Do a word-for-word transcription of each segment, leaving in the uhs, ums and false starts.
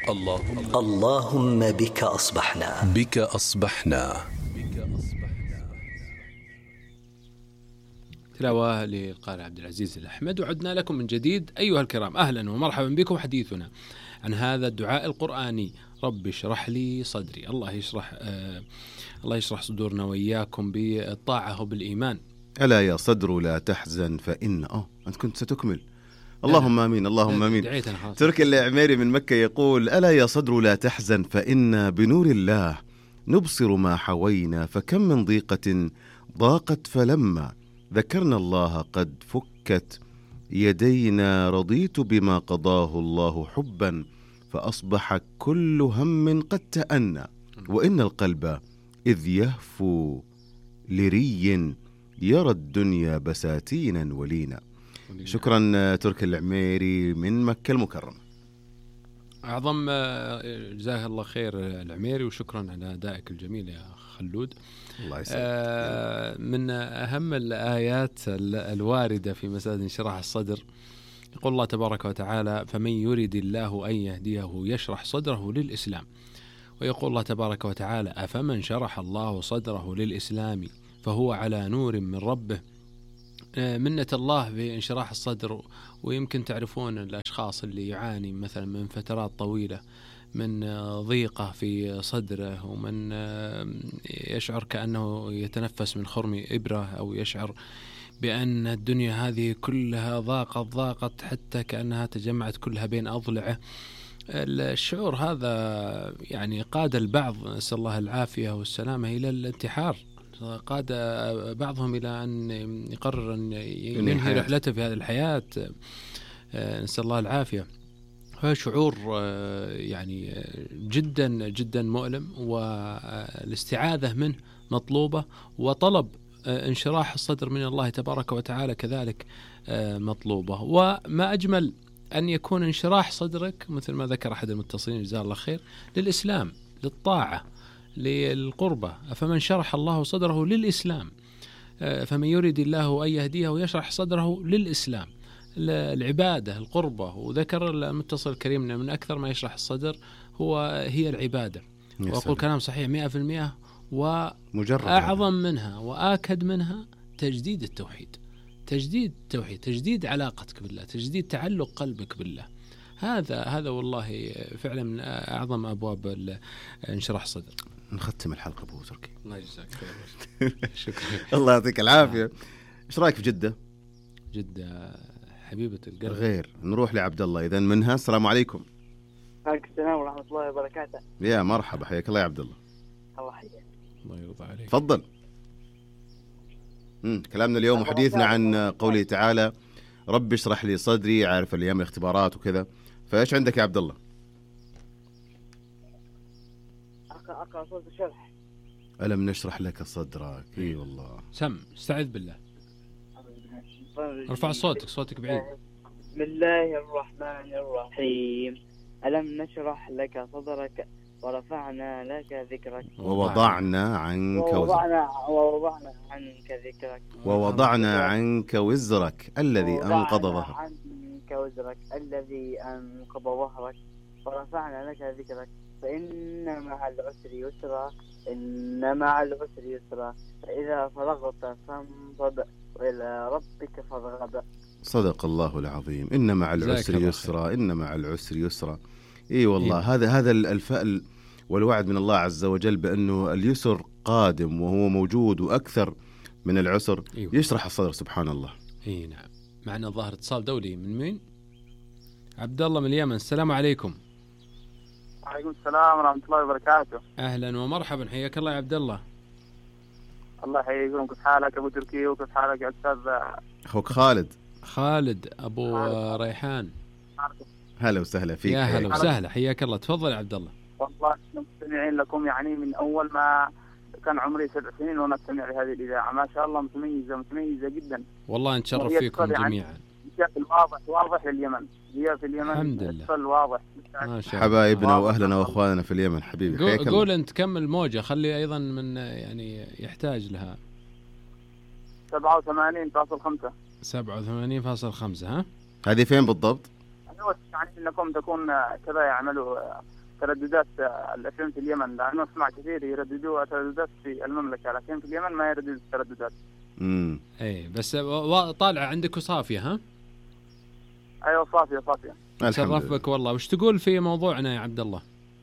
اللهم اللهم بك أصبحنا بك أصبحنا. تلاوة للقارئ عبد العزيز الأحمد. وعدنا لكم من جديد أيها الكرام، أهلا ومرحبا بكم. حديثنا عن هذا الدعاء القرآني: رب اشرح لي صدري. الله يشرح آه الله يشرح صدورنا وإياكم بالطاعة وبالإيمان. ألا يا صدر لا تحزن فإن أه أنت كنت ستكمل. اللهم آمين اللهم آمين. تركي العميري من مكة يقول: ألا يا صدر لا تحزن فإن بنور الله نبصر ما حوينا، فكم من ضيقة ضاقت فلما ذكرنا الله قد فكت يدينا، رضيت بما قضاه الله حبا فأصبح كل هم قد تأنى، وإن القلب إذ يهفو لري يرى الدنيا بساتينا ولينا. شكرا تركي العميري من مكة المكرمة. أعظم جزاه الله خير العميري، وشكرا على أدائك الجميل يا خلود. الله يسلمك. آه من أهم الآيات الواردة في مسألة انشراح الصدر يقول الله تبارك وتعالى: فمن يريد الله أن يهديه يشرح صدره للإسلام. ويقول الله تبارك وتعالى: أفمن شرح الله صدره للإسلام فهو على نور من ربه. منة الله بانشراح الصدر. ويمكن تعرفون الأشخاص اللي يعاني مثلا من فترات طويلة من ضيقة في صدره، ومن يشعر كأنه يتنفس من خرم إبرة، أو يشعر بأن الدنيا هذه كلها ضاقت ضاقت حتى كأنها تجمعت كلها بين أضلعه. الشعور هذا يعني قاد البعض، نسأل الله العافية والسلامة، إلى الانتحار. قاد بعضهم إلى أن يقرر أن ينهي رحلته في هذه الحياة، نسأل الله العافية. هذا شعور يعني جدا جدا مؤلم، والاستعاذة منه مطلوبة، وطلب انشراح الصدر من الله تبارك وتعالى كذلك مطلوبة. وما أجمل أن يكون انشراح صدرك مثل ما ذكر أحد المتصلين جزاه الله خير للإسلام، للطاعة، للقربة. فمن شرح الله صدره للإسلام، فمن يريد الله أن يهديه ويشرح صدره للإسلام، العبادة، القربة. وذكر المتصل الكريم من أكثر ما يشرح الصدر هو هي العبادة. وأقول كلام صحيح مئة في المئة. وأعظم منها وآكد منها تجديد التوحيد، تجديد التوحيد، تجديد علاقتك بالله، تجديد تعلق قلبك بالله. هذا هذا والله فعلا من أعظم أبواب انشراح الصدر. نختم الحلقة أبو تركي. الله يجزاك خير. شكرا. الله يعطيك العافية. إيش رأيك في جدة؟ جدة حبيبة القلب. غير نروح لعبد الله إذن منها. السلام عليكم. عليكم السلام ورحمة الله وبركاته. يا مرحبا، حياك الله يا عبد الله. الله حياك. الله يرضى عليك. تفضل. امم كلامنا اليوم وحديثنا عن قوله تعالى: رب اشرح لي صدري. عارف الأيام الاختبارات وكذا، فإيش عندك يا عبد الله؟ أقرأ صوت الشرح. ألم نشرح لك صدرك. إي والله. سم استعذ بالله. ارفع صوتك، صوتك بعيد. بسم الله الرحمن الرحيم. ألم نشرح لك صدرك ورفعنا لك ذكرك ووضعنا عنك ووضعنا, ووضعنا عنك ذكرك ووضعنا عنك وزرك الذي أنقض ظهرك عنك وزرك الذي أنقض ظهرك ورفعنا لك ذكرك فإن مع العسر يسرا إن مع العسر يسرا فإذا فرغت فانصب وإلى ربك فارغب. صدق الله العظيم. إن مع العسر يسرا إن مع العسر يسرا. إي والله. إيه؟ هذا هذا الفأل والوعد من الله عز وجل بأنه اليسر قادم وهو موجود وأكثر من العسر. إيه؟ يشرح الصدر سبحان الله. إي نعم. معنا ظاهر اتصال دولي. من مين؟ عبد الله من اليمن. السلام عليكم. وعليكم السلام ورحمة الله وبركاته. أهلا ومرحبا، حياك الله يا عبد الله. الله يحييكم. كيف حالك أبو تركي وكيف حالك يا أستاذ؟ أخوك خالد. خالد أبو خالد. ريحان. هلا وسهلا فيك. يا هلا وسهلا، حياك الله. تفضل يا عبد الله. والله مستمعين لكم يعني من أول ما كان عمري سبع سنين وأنا أستمع لهذه الإذاعة. ما شاء الله متميزة متميزة جدا. والله نتشرف فيكم جميعا. بشكل واضح واضح لليمن. هي في اليمن الحمد لله. بشكل واضح. حبايبنا وأهلنا وأخواننا في اليمن حبيبي. قول, قول أنت كمل موجة، خلي أيضا من يعني يحتاج لها. سبعة وثمانين فاصل خمسة. سبعة وثمانين فاصل خمسة. ها هذه فين بالضبط؟ ودودت يعني انكم تكون كذا يعملوا ترددات الافلام في اليمن، لانه اسمع كثير يرددوا ترددات في المملكه لكن في اليمن ما يرددوا الترددات. امم اي بس طالعه عندك صافيه ها؟ ايوه صافيه صافيه. تشرف بك والله. وش تقول في موضوعنا يا عبد الله؟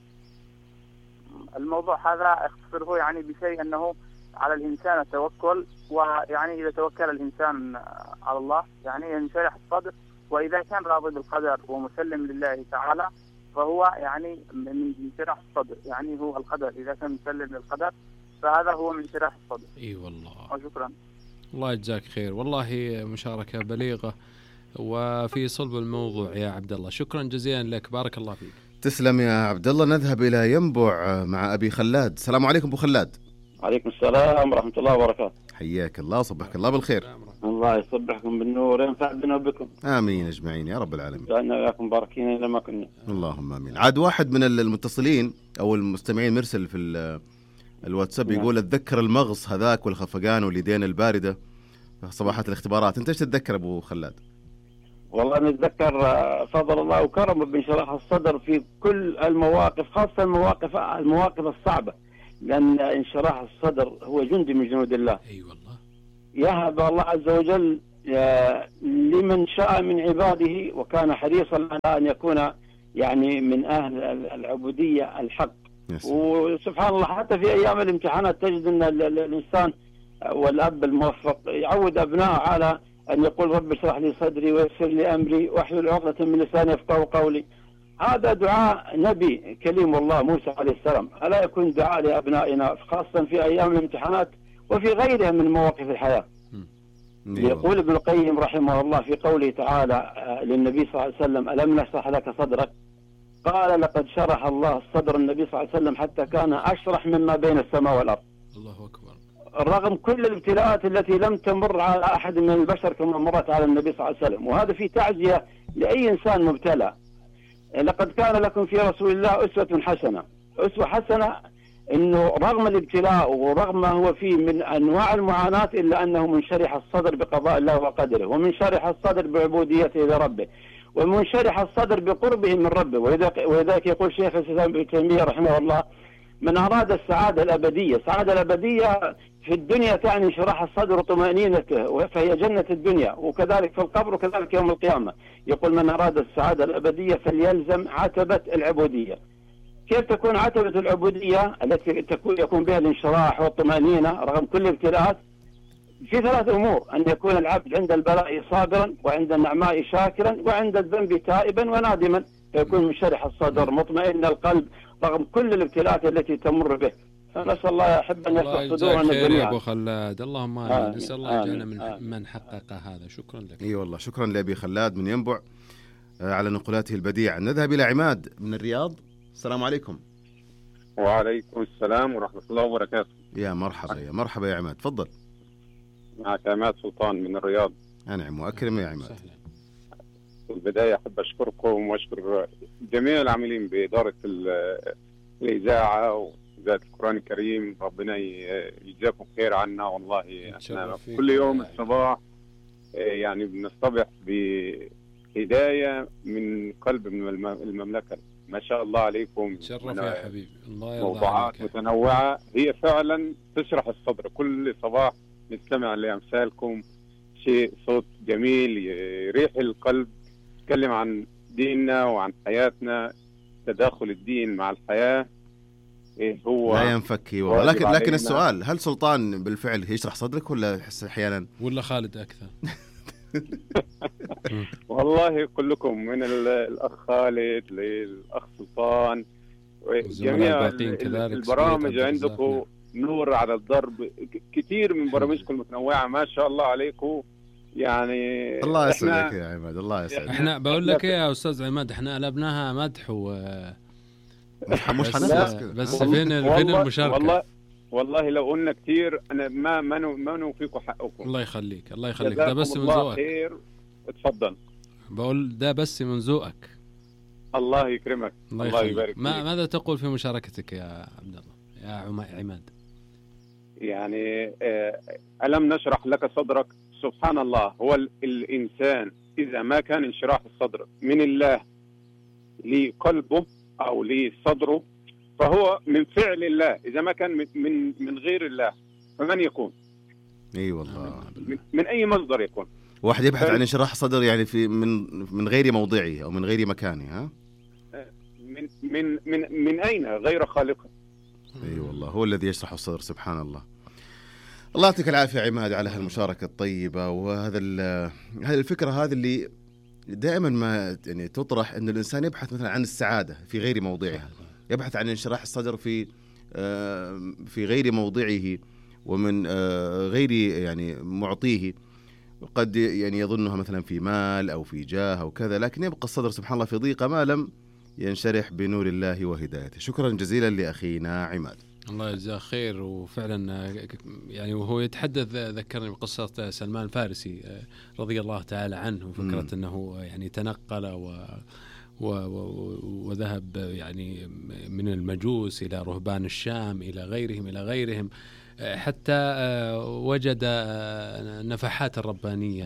الموضوع هذا اختصره يعني بشيء انه على الانسان التوكل، ويعني اذا توكل الانسان على الله يعني ينشرح الصدر، واذا كان راضي بالقدر ومسلم لله تعالى فهو يعني من انشراح الصدر، يعني هو القدر اذا كان مسلم للقدر فهذا هو من انشراح الصدر. اي والله. وشكرا. الله يجزاك خير، والله مشاركه بليغه وفي صلب الموضوع يا عبد الله. شكرا جزيلا لك، بارك الله فيك. تسلم يا عبد الله. نذهب الى ينبع مع ابي خلاد. السلام عليكم ابو خلاد. عليكم السلام ورحمه الله وبركاته. حياك الله، صبحك الله بالخير. الله يصبحكم بالنور وينفع بنا وبكم. امين اجمعين يا رب العالمين. جعلنا وياكم باركين الى ما كنا. اللهم امين. عاد واحد من المتصلين او المستمعين مرسل في الواتساب يقول اتذكر المغص هذاك والخفقان واليدين البارده صباحات الاختبارات. انت ايش تتذكر ابو خلاد؟ والله نتذكر فضل الله وكرمه بانشراح الصدر في كل المواقف، خاصه المواقف المواقف الصعبه، لان انشراح الصدر هو جندي من جنود الله. اي أيوة والله. يهب الله عز وجل لمن شاء من عباده، وكان حريصا على ان يكون يعني من اهل العبوديه الحق. وسبحان الله حتى في ايام الامتحانات تجد ان الانسان والاب الموفق يعود ابنائه على أن يقول رب اشرح لي صدري ويسر لي أمري واحلل عقدة من لساني يفقهوا قولي. هذا دعاء نبي كليم الله موسى عليه السلام، ألا يكون دعاء لأبنائنا خاصة في أيام الامتحانات وفي غيرها من مواقف الحياة. يقول ابن القيم رحمه الله في قوله تعالى للنبي صلى الله عليه وسلم ألم نشرح لك صدرك؟ قال لقد شرح الله صدر النبي صلى الله عليه وسلم حتى كان أشرح مما بين السماء والأرض. الله أكبر. رغم كل الابتلاءات التي لم تمر على أحد من البشر كما مرت على النبي صلى الله عليه وسلم، وهذا في تعزية لأي إنسان مبتلى. لقد كان لكم في رسول الله أسوة حسنة. أسوة حسنة إنه رغم الابتلاء ورغم ما هو فيه من أنواع المعاناة إلا أنه منشرح الصدر بقضاء الله وقدره، ومنشرح الصدر بعبوديته لربه، ومنشرح الصدر بقربه من ربه. ولذلك يقول شيخ الإسلام ابن تيمية رحمه الله من أراد السعادة الأبدية، السعادة الأبدية في الدنيا تعني انشراح الصدر وطمأنينته، فهي جنة الدنيا، وكذلك في القبر وكذلك يوم القيامة. يقول من أراد السعادة الأبدية فليلزم عتبة العبودية. كيف تكون عتبة العبودية التي تكون يكون بها الانشراح والطمأنينة رغم كل الابتلاءات؟ في ثلاث أمور: أن يكون العبد عند البلاء صابرا، وعند النعماء شاكرا، وعند الذنب تائبا ونادما، فيكون منشرح الصدر مطمئن القلب رغم كل الابتلاءات التي تمر به. فنسأل الله يحب أن يفتح صدورنا جميعا. أبو خلاد اللهم آمين. نسأل الله يجعلنا من من حقق هذا. شكرا لك. اي والله شكرا لأبي خلاد من ينبع على نقلاته البديعة. نذهب إلى عماد من الرياض. السلام عليكم. وعليكم السلام ورحمة الله وبركاته. يا مرحبا يا مرحبا يا عماد، تفضل. معك عماد سلطان من الرياض. أنعم وأكرم يا عماد. في البداية أحب أشكركم وأشكر جميع العاملين بإدارة الإذاعة وإذاعة القرآن الكريم. ربنا يجزاكم خير عنا. والله احنا كل يوم الصباح يعني بنصطبح بهداية من قلب من المملكة. ما شاء الله عليكم. تشرف يا حبيبي. الله يرضى موضوعات عليك. متنوعة هي فعلا تشرح الصدر. كل صباح نستمع لأمثالكم، شيء صوت جميل يريح القلب، نتكلم عن ديننا وعن حياتنا، تداخل الدين مع الحياة. إيه هو لا ينفك. لكن لكن السؤال، هل سلطان بالفعل يشرح صدرك ولا يحس احيانا ولا خالد اكثر؟ والله كلكم من الاخ خالد للاخ سلطان وجميع البرامج عندكم نور على الضرب. كثير من برامجكم المتنوعة ما شاء الله عليكم. يعني الله يسعدك يا عماد. الله يسعدك. احنا بقول لك ايه يا استاذ عماد، احنا قلبناها مدح و مش مش حنخلص كده. بس فين فين المشاركه؟ والله والله لو قلنا كثير انا ما ما ما نوفيكم حقكم. الله يخليك الله يخليك. ده بس من ذوقك. خير. اتفضل. بقول ده بس من ذوقك. الله يكرمك. الله, الله يبارك ما فيك. ماذا تقول في مشاركتك يا عبد الله يا عماد؟ يعني ألم نشرح لك صدرك. سبحان الله، هو الإنسان إذا ما كان انشراح الصدر من الله لقلبه أو لصدره فهو من فعل الله. إذا ما كان من من غير الله فمن يكون؟ اي والله من, من أي مصدر يكون؟ واحد يبحث عن انشراح صدر يعني في من من غير موضعه أو من غير مكانه. ها من من من من أين غير خالقه؟ اي والله هو الذي يشرح الصدر. سبحان الله. الله يعطيك العافية عماد على هالمشاركة الطيبة وهذا هذه الفكرة هذه اللي دائما ما يعني تطرح أن الإنسان يبحث مثلا عن السعادة في غير موضعها، يبحث عن انشراح الصدر في في غير موضعه ومن غير يعني معطيه، قد يعني يظنها مثلا في مال أو في جاه أو كذا، لكن يبقى الصدر سبحان الله في ضيقة ما لم ينشرح بنور الله وهدايته. شكرا جزيلا لأخينا عماد. الله يجزاه خير. وفعلا يعني وهو يتحدث ذكرني بقصة سلمان الفارسي رضي الله تعالى عنه، وفكرة أنه يعني تنقل و وذهب يعني من المجوس إلى رهبان الشام إلى غيرهم إلى غيرهم حتى وجد نفحات الربانية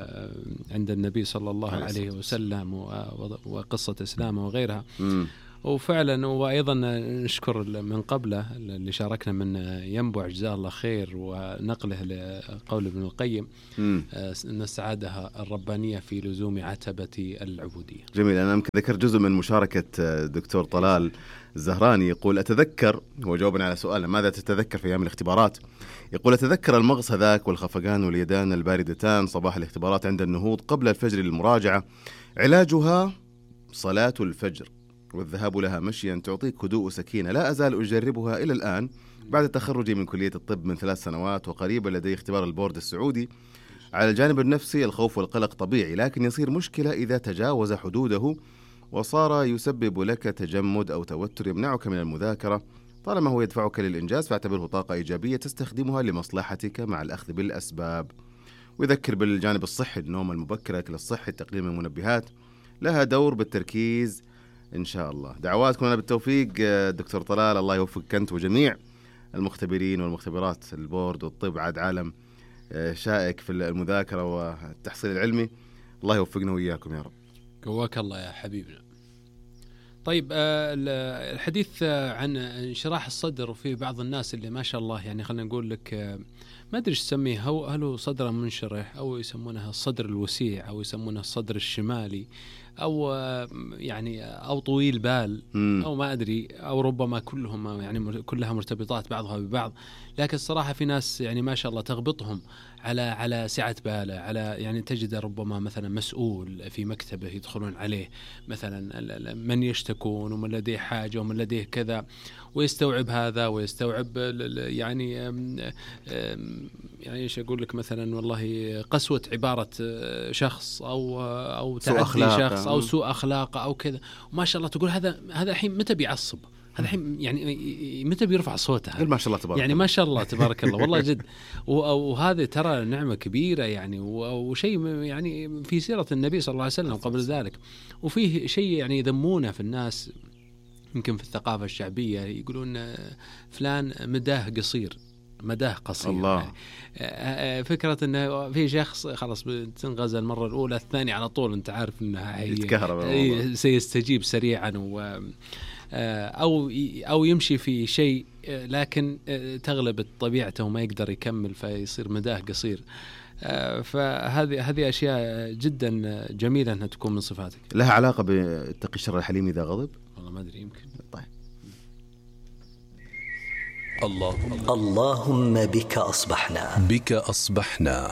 عند النبي صلى الله عليه وسلم وقصة إسلامه وغيرها. م. وفعلا وأيضا نشكر من قبله اللي شاركنا من ينبع جزاه الله خير ونقله لقول ابن القيم أن السعادة الربانية في لزوم عتبة العبودية. جميل. أنا ذكر جزء من مشاركة دكتور طلال الزهراني يقول أتذكر، هو جاوبنا على سؤالنا ماذا تتذكر في أيام الاختبارات، يقول أتذكر المغص هذاك والخفقان واليدان الباردتان صباح الاختبارات عند النهوض قبل الفجر للمراجعة، علاجها صلاة الفجر والذهاب لها مشيا تعطيك هدوء وسكينة. لا أزال أجربها إلى الآن بعد تخرجي من كلية الطب من ثلاث سنوات، وقريبا لدي اختبار البورد السعودي. على الجانب النفسي الخوف والقلق طبيعي، لكن يصير مشكلة إذا تجاوز حدوده وصار يسبب لك تجمد أو توتر يمنعك من المذاكرة. طالما هو يدفعك للإنجاز فاعتبره طاقة إيجابية تستخدمها لمصلحتك مع الأخذ بالأسباب. ويذكر بالجانب الصحي النوم المبكر، أكل الصحي، تقليل المنبهات لها دور بالتركيز إن شاء الله. دعواتكم لنا بالتوفيق دكتور طلال، الله يوفقك أنت وجميع المختبرين والمختبرات. البورد والطب عاد عالم شائك في المذاكرة والتحصيل العلمي، الله يوفقنا وإياكم يا رب. قواك الله يا حبيبنا. طيب الحديث عن انشراح الصدر، وفي بعض الناس اللي ما شاء الله يعني خلينا نقول لك ما أدري إيش تسميه، هل هو صدره منشرح أو يسمونها الصدر الوسيع أو يسمونها الصدر الشمالي أو يعني أو طويل بال أو ما أدري، أو ربما كلهم يعني كلها مرتبطات بعضها ببعض. لكن الصراحة في ناس يعني ما شاء الله تغبطهم على على سعة باله، على يعني تجد ربما مثلا مسؤول في مكتبه يدخلون عليه مثلا من يشتكون ومن لديه حاجة ومن لديه كذا، ويستوعب هذا ويستوعب يعني يعني ايش اقول لك مثلا والله قسوة عبارة شخص او او تعدي شخص او سوء اخلاقه او كذا، وما شاء الله تقول هذا هذا الحين متى بيعصب، هذا الحين يعني متى بيرفع صوته، ما شاء الله تبارك يعني ما شاء الله تبارك الله والله جد. وهذا ترى نعمة كبيرة يعني، وشيء يعني في سيرة النبي صلى الله عليه وسلم قبل ذلك. وفيه شيء يعني يذمونه في الناس يمكن في الثقافة الشعبية، يقولون فلان مداه قصير مداه قصير. الله. يعني فكرة انه في شخص خلاص بتنغزل المرة الأولى، الثانية على طول انت عارف انها يتكهرب سيستجيب سريعا، و أو أو يمشي في شيء لكن تغلب طبيعته وما يقدر يكمل فيصير مداه قصير. فهذه هذه أشياء جدا جميلة أنها تكون من صفاتك. لها علاقة باتقي الشر الحليم إذا غضب؟ والله ما أدري، يمكن. طيب. اللهم اللهم بك أصبحنا بك أصبحنا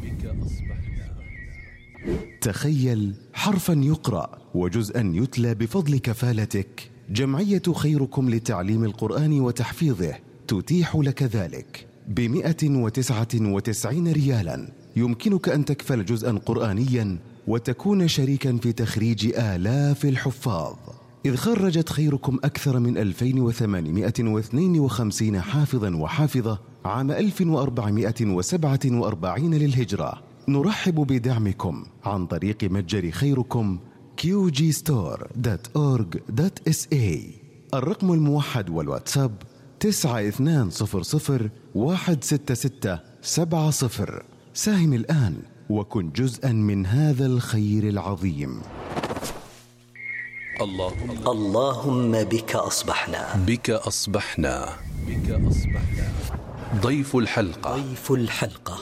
تخيل حرفا يقرأ وجزءا يتلى بفضل كفالتك. جمعية خيركم لتعليم القرآن وتحفيظه تتيح لك ذلك بمئة وتسعة وتسعين ريالا. يمكنك أن تكفل جزءا قرآنيا وتكون شريكا في تخريج آلاف الحفاظ، إذ خرجت خيركم أكثر من ألفين وثمانمئة واثنين وخمسين حافظا وحافظة عام ألف وأربعمئة وسبعة وأربعين للهجرة. نرحب بدعمكم عن طريق متجر خيركم كيو جي ستور دوت أورج دوت إس إيه. الرقم الموحد والواتساب تسعة اثنان صفر صفر واحد ستة ستة سبعة صفر. ساهم الآن وكن جزءا من هذا الخير العظيم. اللهم اللهم بك أصبحنا بك أصبحنا بك أصبحنا ضيف الحلقة ضيف الحلقة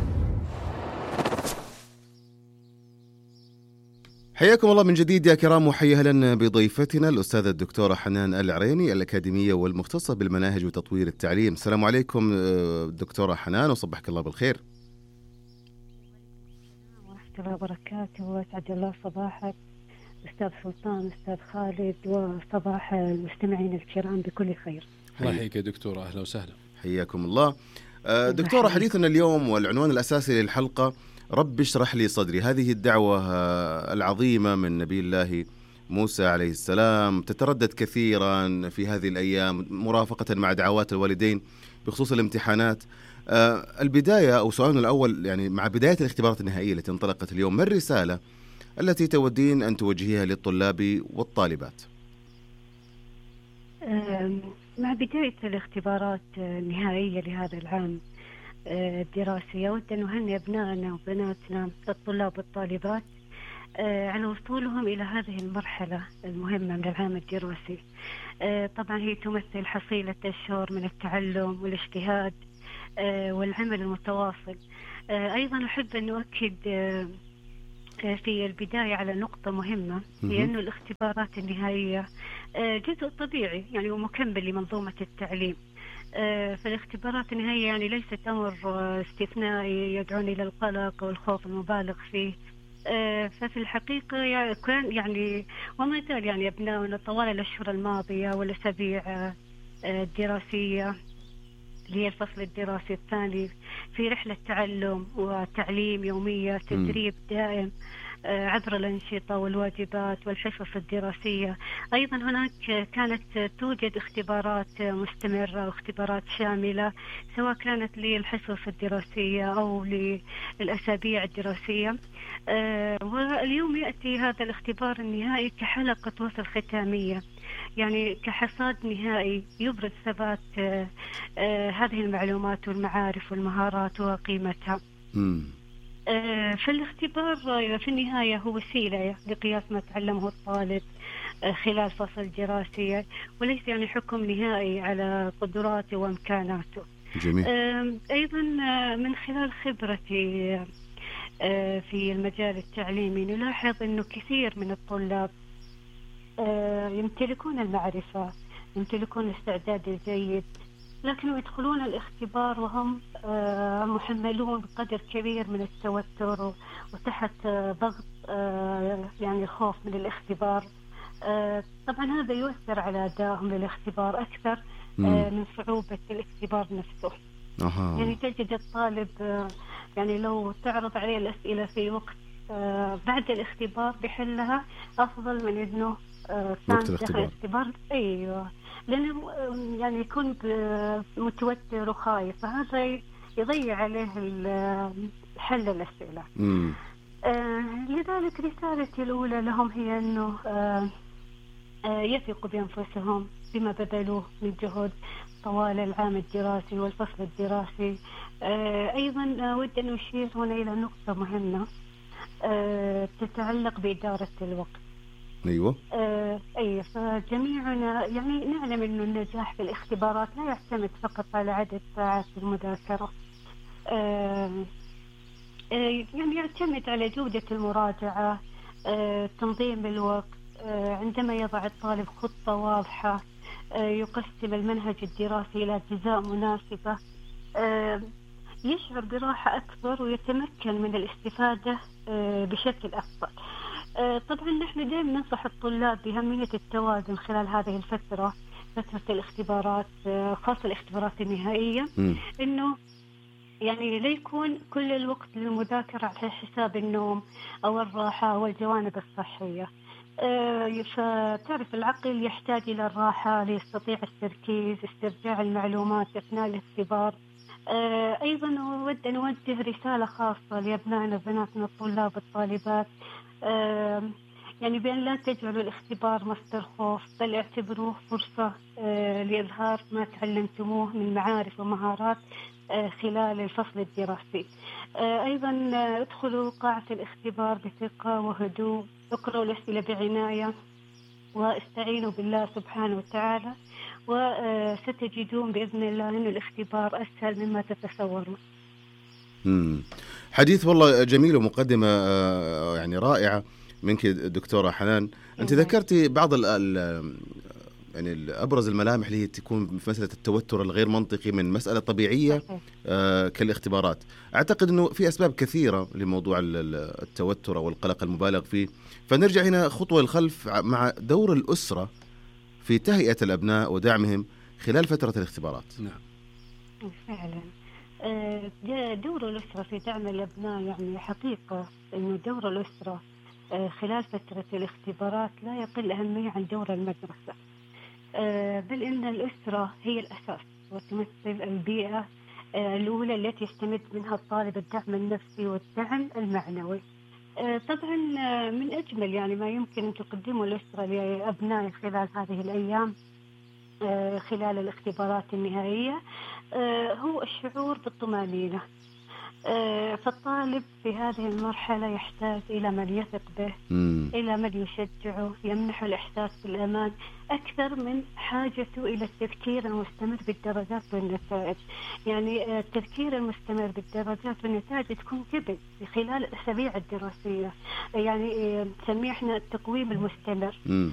حياكم الله من جديد يا كرام، وحيا اهلا بضيفتنا الأستاذة الدكتورة حنان العريني الأكاديمية والمختصة بالمناهج وتطوير التعليم. السلام عليكم دكتورة حنان، وصبحك الله بالخير. ورحمة الله وبركاته، وأسعد الله صباحك أستاذ سلطان، أستاذ خالد، وصباح المستمعين الكرام بكل خير. الله يحييك يا دكتورة، أهلا وسهلا. حياكم الله. دكتورة، حديثنا اليوم والعنوان الأساسي للحلقة رب اشرح لي صدري. هذه الدعوة العظيمة من نبي الله موسى عليه السلام تتردد كثيرا في هذه الأيام مرافقة مع دعوات الوالدين بخصوص الامتحانات. البداية أو سؤالنا الأول، يعني مع بداية الاختبارات النهائية التي انطلقت اليوم، ما الرسالة التي تودين أن توجهيها للطلاب والطالبات؟ مع بداية الاختبارات النهائية لهذا العام الدراسي، أود أن أهنئ أبنائنا وبناتنا الطلاب والطالبات على وصولهم إلى هذه المرحلة المهمة من العام الدراسي. طبعا هي تمثل حصيلة أشهر من التعلم والاجتهاد والعمل المتواصل. أيضا أحب أن أؤكد في البداية على نقطة مهمة، هي أن الاختبارات النهائية جزء طبيعي يعني ومكمل لمنظومة التعليم. فالاختبارات النهائية يعني ليست أمر استثنائي يدعوني إلى القلق والخوف المبالغ فيه. ففي الحقيقة كان يعني وما زال يعني أبناؤنا طوال الأشهر الماضية والأسابيع الدراسية هي الفصل الدراسي الثاني في رحلة تعلم وتعليم يومية، تدريب دائم عبر الأنشطة والواجبات والحصص الدراسية. أيضا هناك كانت توجد اختبارات مستمرة واختبارات شاملة، سواء كانت للحصص الدراسية أو للأسابيع الدراسية. واليوم يأتي هذا الاختبار النهائي كحلقة وصل ختامية، يعني كحصاد نهائي يبرز ثبات هذه المعلومات والمعارف والمهارات وقيمتها. فالاختبار في النهاية هو وسيلة لقياس ما تعلمه الطالب خلال فصل دراسي، وليس يعني حكم نهائي على قدراته وإمكاناته. جميل. أيضا من خلال خبرتي في المجال التعليمي نلاحظ أنه كثير من الطلاب يمتلكون المعرفة، يمتلكون الاستعداد الجيد، لكن يدخلون الاختبار وهم محملون بقدر كبير من التوتر وتحت ضغط يعني الخوف من الاختبار. طبعا هذا يؤثر على أدائهم للاختبار أكثر من صعوبة الاختبار نفسه. أه. يعني تجد الطالب يعني لو تعرض عليه الأسئلة في وقت بعد الاختبار بحلها أفضل من إنه كان داخل الاختبار. أيوه، لأنه يعني يكون متوتر وخايف، فهذا يضيع عليه حل الأسئلة. آه لذلك رسالتي الأولى لهم هي أنه آه آه يثقوا بأنفسهم بما بذلوه من جهد طوال العام الدراسي والفصل الدراسي. آه أيضا أود أن أشير هنا إلى نقطة مهمة آه تتعلق بإدارة الوقت. أيوة. آه أي فجميعنا يعني نعلم أن النجاح في الاختبارات لا يعتمد فقط على عدد ساعات المذاكرة، آه آه يعني يعتمد على جودة المراجعة، آه تنظيم الوقت، آه عندما يضع الطالب خطة واضحة، آه يقسم المنهج الدراسي إلى أجزاء مناسبة، آه يشعر براحة أكبر ويتمكن من الاستفادة آه بشكل أفضل. طبعا نحن دائما ننصح الطلاب بأهمية التوازن خلال هذه الفترة، فترة الاختبارات، خاصة الاختبارات النهائية، م. إنه يعني لا يكون كل الوقت للمذاكرة على حساب النوم أو الراحة أو الجوانب الصحية. فتعرف العقل يحتاج إلى الراحة ليستطيع التركيز، استرجاع المعلومات أثناء الاختبار. أيضا أود أن أوجه رسالة خاصة لأبنائنا وبناتنا الطلاب والطالبات، آه يعني بأن لا تجعلوا الاختبار مصدر خوف، بل اعتبروه فرصة آه لإظهار ما تعلمتموه من معارف ومهارات آه خلال الفصل الدراسي. آه أيضا آه ادخلوا قاعة الاختبار بثقة وهدوء، اقرأوا الأسئلة بعناية، واستعينوا بالله سبحانه وتعالى، وستجدون بإذن الله أن الاختبار أسهل مما تتصورون. مم. حديث والله جميل ومقدمة يعني رائعة منك دكتورة حنان. أنت ذكرتي بعض ال يعني أبرز الملامح اللي تكون في مسألة التوتر الغير منطقي من مسألة طبيعية آه كالاختبارات. أعتقد أنه في أسباب كثيرة لموضوع التوتر والقلق المبالغ فيه، فنرجع هنا خطوة الخلف مع دور الأسرة في تهيئة الأبناء ودعمهم خلال فترة الاختبارات. نعم فعلا دور الأسرة في دعم الأبناء، يعني حقيقة أنه دور الأسرة خلال فترة الاختبارات لا يقل أهمية عن دور المدرسة، بل إن الأسرة هي الأساس وتمثل البيئة الأولى التي يستمد منها الطالب الدعم النفسي والدعم المعنوي. طبعا من أجمل يعني ما يمكن أن تقدمه الأسرة لأبنائه خلال هذه الأيام خلال الاختبارات النهائية هو الشعور بالطمأنينة. فالطالب في هذه المرحلة يحتاج إلى من يثق به، مم. إلى من يشجعه، يمنحه الإحساس بالأمان أكثر من حاجته إلى التفكير المستمر بالدرجات والنتائج. يعني التفكير المستمر بالدرجات والنتائج تكون قبل خلال الأسابيع الدراسية، يعني نسميه احنا التقويم المستمر. مم.